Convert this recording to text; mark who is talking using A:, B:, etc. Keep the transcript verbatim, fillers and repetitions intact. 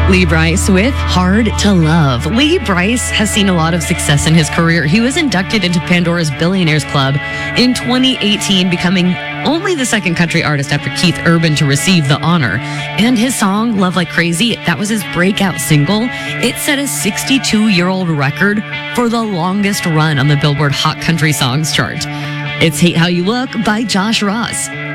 A: Lee Brice with Hard to Love. Lee Brice has seen a lot of success in his career. He was inducted into Pandora's Billionaires Club in twenty eighteen, becoming only the second country artist after Keith Urban to receive the honor. And his song, Love Like Crazy, that was his breakout single. It set a sixty-two-year-old record for the longest run on the Billboard Hot Country Songs chart. It's Hate How You Look by Josh Ross.